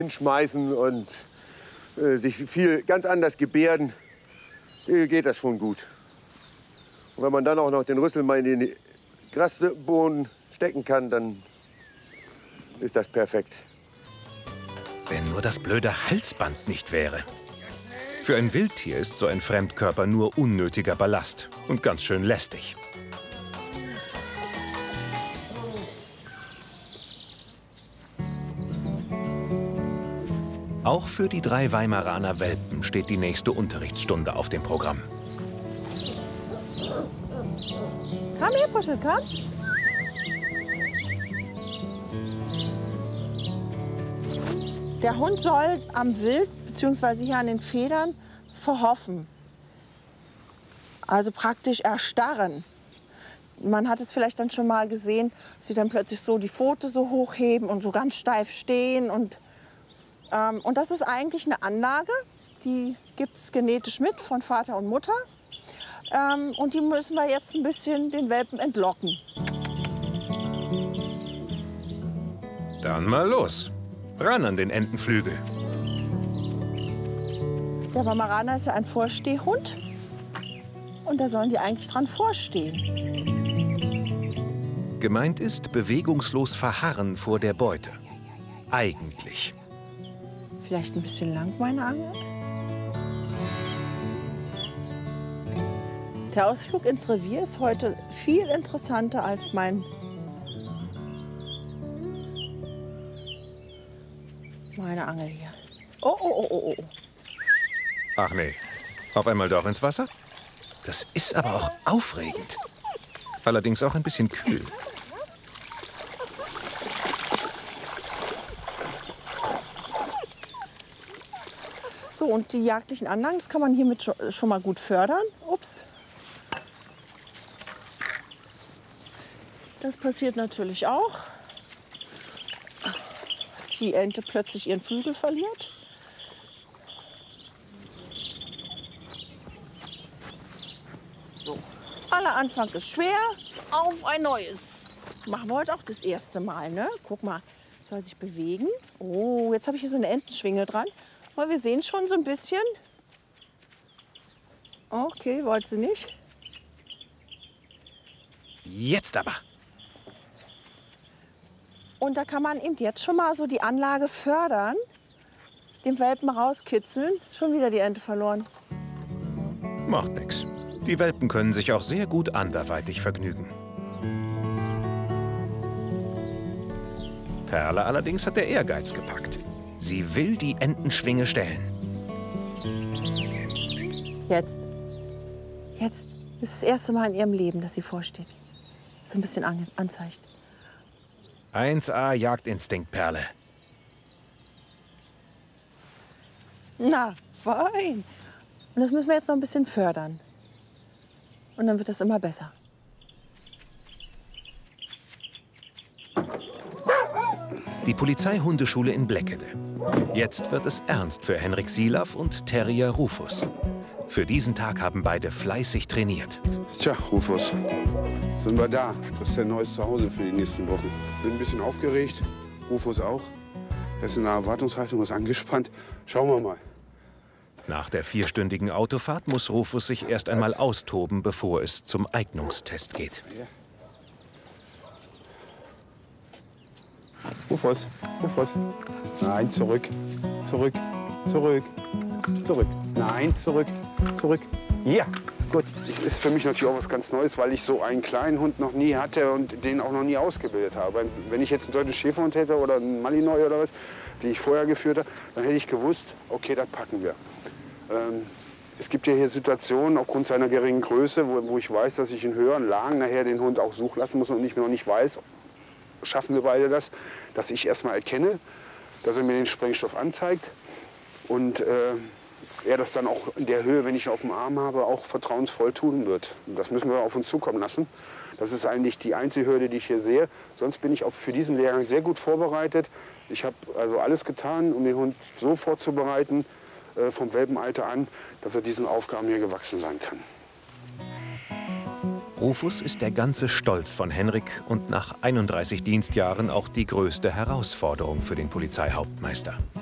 hinschmeißen und sich viel ganz anders gebärden, geht das schon gut. Und wenn man dann auch noch den Rüssel mal in den Grasboden stecken kann, dann ist das perfekt. Wenn nur das blöde Halsband nicht wäre. Für ein Wildtier ist so ein Fremdkörper nur unnötiger Ballast und ganz schön lästig. Auch für die 3 Weimaraner Welpen steht die nächste Unterrichtsstunde auf dem Programm. Komm her, Puschel, komm. Der Hund soll am Wild bzw. hier an den Federn verhoffen. Also praktisch erstarren. Man hat es vielleicht dann schon mal gesehen, dass sie dann plötzlich so die Pfote so hochheben und so ganz steif stehen. Und das ist eigentlich eine Anlage, die gibt es genetisch mit von Vater und Mutter. Und die müssen wir jetzt ein bisschen den Welpen entlocken. Dann mal los. Ran an den Entenflügel. Der Weimaraner ist ja ein Vorstehhund. Und da sollen die eigentlich dran vorstehen. Gemeint ist bewegungslos verharren vor der Beute. Eigentlich. Vielleicht ein bisschen lang, meine Angel? Der Ausflug ins Revier ist heute viel interessanter als meine Angel hier. Oh, oh, oh, oh, oh. Ach nee, auf einmal doch ins Wasser? Das ist aber auch aufregend. Allerdings auch ein bisschen kühl. So, und die jagdlichen Anlagen, das kann man hiermit schon mal gut fördern. Ups. Das passiert natürlich auch, dass die Ente plötzlich ihren Flügel verliert. So, aller Anfang ist schwer, auf ein neues. Machen wir heute auch das erste Mal, ne? Guck mal, soll sich bewegen. Oh, jetzt habe ich hier so eine Entenschwinge dran. Aber wir sehen schon so ein bisschen. Okay, wollte sie nicht. Jetzt aber. Und da kann man eben jetzt schon mal so die Anlage fördern, den Welpen rauskitzeln. Schon wieder die Ente verloren. Macht nix. Die Welpen können sich auch sehr gut anderweitig vergnügen. Perle allerdings hat der Ehrgeiz gepackt. Sie will die Entenschwinge stellen. Jetzt. Jetzt ist das erste Mal in ihrem Leben, dass sie vorsteht. So ein bisschen anzeigt. 1A Jagdinstinkt, Perle. Na, fein. Und das müssen wir jetzt noch ein bisschen fördern. Und dann wird das immer besser. Die Polizeihundeschule in Bleckede. Jetzt wird es ernst für Henrik Silaff und Terrier Rufus. Für diesen Tag haben beide fleißig trainiert. Tja, Rufus, sind wir da. Das ist dein neues Zuhause für die nächsten Wochen. Bin ein bisschen aufgeregt, Rufus auch. Er ist in einer Erwartungshaltung, ist angespannt. Schauen wir mal. Nach der 4-stündigen Autofahrt muss Rufus sich erst einmal austoben, bevor es zum Eignungstest geht. Rufus, Rufus. Nein, zurück, zurück, zurück, zurück. Nein, zurück, zurück. Ja, gut. Das ist für mich natürlich auch was ganz Neues, weil ich so einen kleinen Hund noch nie hatte und den auch noch nie ausgebildet habe. Wenn ich jetzt einen deutschen Schäferhund hätte oder einen Malinois oder was, die ich vorher geführt habe, dann hätte ich gewusst, okay, das packen wir. Es gibt ja hier Situationen aufgrund seiner geringen Größe, wo ich weiß, dass ich in höheren Lagen nachher den Hund auch suchen lassen muss und ich noch nicht weiß, schaffen wir beide das, dass ich erstmal erkenne, dass er mir den Sprengstoff anzeigt und er das dann auch in der Höhe, wenn ich ihn auf dem Arm habe, auch vertrauensvoll tun wird. Und das müssen wir auf uns zukommen lassen. Das ist eigentlich die einzige Hürde, die ich hier sehe. Sonst bin ich auch für diesen Lehrgang sehr gut vorbereitet. Ich habe also alles getan, um den Hund so vorzubereiten, vom Welpenalter an, dass er diesen Aufgaben hier gewachsen sein kann. Rufus ist der ganze Stolz von Henrik und nach 31 Dienstjahren auch die größte Herausforderung für den Polizeihauptmeister.